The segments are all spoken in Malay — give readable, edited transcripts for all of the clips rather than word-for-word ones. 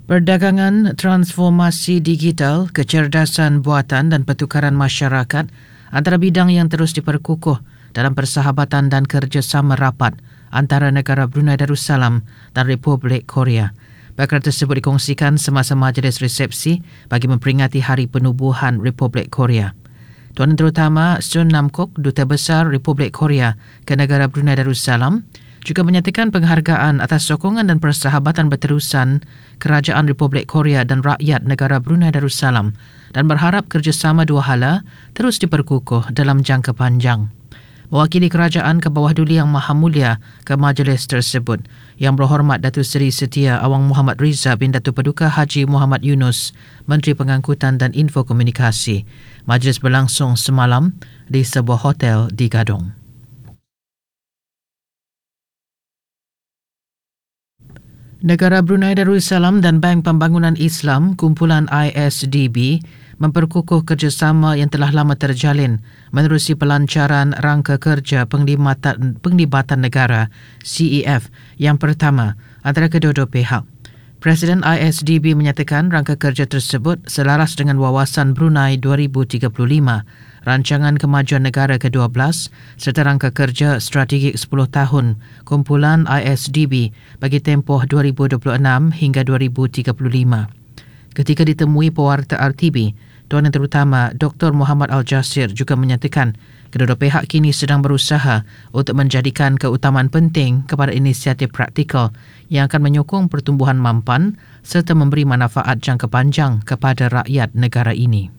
Perdagangan, transformasi digital, kecerdasan buatan dan pertukaran masyarakat antara bidang yang terus diperkukuh dalam persahabatan dan kerjasama rapat antara negara Brunei Darussalam dan Republik Korea. Perkara tersebut dikongsikan semasa majlis resepsi bagi memperingati Hari Penubuhan Republik Korea. Tuan Terutama Sun Namkok, Duta Besar Republik Korea ke negara Brunei Darussalam, juga menyatakan penghargaan atas sokongan dan persahabatan berterusan Kerajaan Republik Korea dan rakyat negara Brunei Darussalam dan berharap kerjasama dua hala terus diperkukuh dalam jangka panjang. Mewakili kerajaan ke bawah duli Yang Maha Mulia ke majlis tersebut, Yang Berhormat Datuk Seri Setia Awang Muhammad Riza bin Datuk Paduka Haji Muhammad Yunus, Menteri Pengangkutan dan Infokomunikasi. Majlis berlangsung semalam di sebuah hotel di Gadong. Negara Brunei Darussalam dan Bank Pembangunan Islam, kumpulan ISDB, memperkukuh kerjasama yang telah lama terjalin menerusi pelancaran rangka kerja penglibatan negara CEF yang pertama antara kedua-dua pihak. Presiden ISDB menyatakan rangka kerja tersebut selaras dengan Wawasan Brunei 2035, Rancangan Kemajuan Negara ke-12 serta rangka kerja strategik 10 tahun kumpulan ISDB bagi tempoh 2026 hingga 2035. Ketika ditemui pewarta RTB, Tuan Yang Terutama Dr. Muhammad Al-Jasir juga menyatakan kedua-dua pihak kini sedang berusaha untuk menjadikan keutamaan penting kepada inisiatif praktikal yang akan menyokong pertumbuhan mampan serta memberi manfaat jangka panjang kepada rakyat negara ini.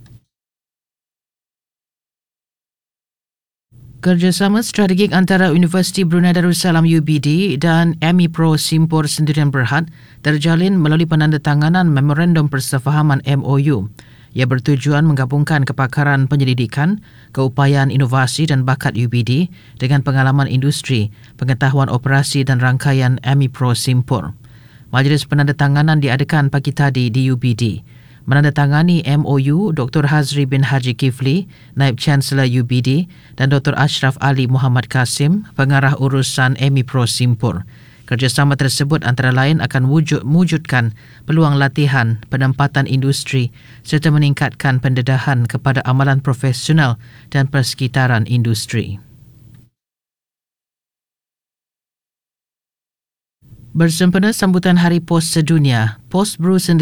Kerjasama strategik antara Universiti Brunei Darussalam UBD dan AMIPRO Simpur Sendirian Berhad terjalin melalui penandatanganan Memorandum Persefahaman MOU yang bertujuan menggabungkan kepakaran penyelidikan, keupayaan inovasi dan bakat UBD dengan pengalaman industri, pengetahuan operasi dan rangkaian AMIPRO Simpur. Majlis penandatanganan diadakan pagi tadi di UBD. Menandatangani MOU Dr. Hazri bin Haji Kifli, Naib Chancellor UBD dan Dr. Ashraf Ali Muhammad Kasim, Pengarah Urusan AMIPRO Simpur. Kerjasama tersebut antara lain akan mewujudkan peluang latihan, penempatan industri serta meningkatkan pendedahan kepada amalan profesional dan persekitaran industri. Bersempena sambutan Hari Pos Sedunia, Pos Bru